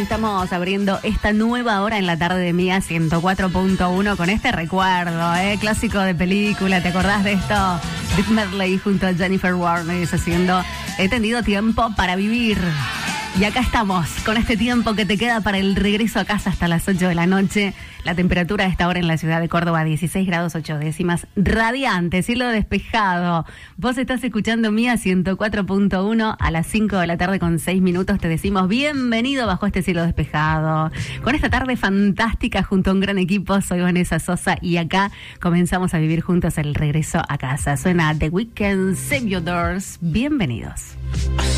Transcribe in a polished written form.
así estamos abriendo esta nueva hora en la tarde de Mía 104.1 con este recuerdo, clásico de película. ¿Te acordás de esto? Dick Medley junto a Jennifer Warnes haciendo He tenido tiempo para vivir. Y acá estamos, con este tiempo que te queda para el regreso a casa hasta las 8 de la noche. La temperatura a esta hora en la ciudad de Córdoba, 16 grados 8 décimas, radiante, cielo despejado. Vos estás escuchando Mía 104.1 a las 5 de la tarde con 6 minutos. Te decimos bienvenido bajo este cielo despejado. Con esta tarde fantástica junto a un gran equipo, soy Vanessa Sosa y acá comenzamos a vivir juntos el regreso a casa. Suena The Weeknd, Save Your Doors. Bienvenidos.